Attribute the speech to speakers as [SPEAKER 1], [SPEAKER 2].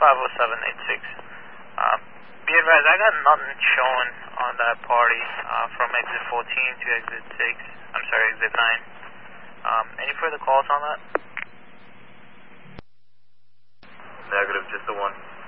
[SPEAKER 1] 50786. Be advised, I got nothing showing on that party from exit 14 to exit 6. I'm sorry, exit 9. Any further calls on that?
[SPEAKER 2] Negative, just the one.